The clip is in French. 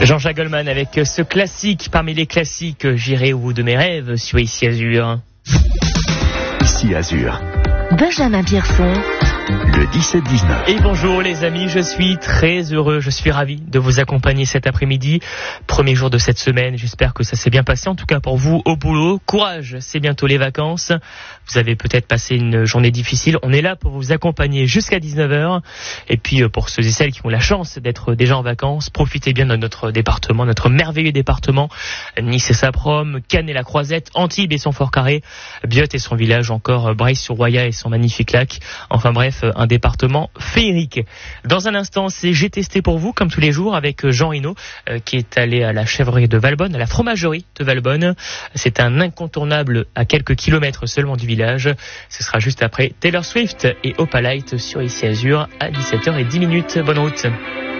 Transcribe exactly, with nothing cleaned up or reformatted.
Jean-Jacques Goldman avec ce classique parmi les classiques, J'irai au bout de mes rêves sur Ici Azur. Ici Azur. Benjamin Pierson. Le dix-sept dix-neuf. Et bonjour les amis, je suis très heureux, je suis ravi de vous accompagner cet après-midi. Premier jour de cette semaine, j'espère que ça s'est bien passé, en tout cas pour vous au boulot. Courage, c'est bientôt les vacances. Vous avez peut-être passé une journée difficile. On est là pour vous accompagner jusqu'à dix-neuf heures. Et puis pour ceux et celles qui ont la chance d'être déjà en vacances, profitez bien de notre département, notre merveilleux département. Nice et sa prom, Cannes et la Croisette, Antibes et son Fort Carré, Biot et son village, encore Breil-sur-Roya et son magnifique lac. Enfin bref, un département féerique. Dans un instant, c'est J'ai testé pour vous, comme tous les jours, avec Jean Rino, euh, qui est allé à la chèvrerie de Valbonne, à la fromagerie de Valbonne. C'est un incontournable à quelques kilomètres seulement du village. Ce sera juste après Taylor Swift et Opalite sur Ici Azur à dix-sept heures dix. Bonne route.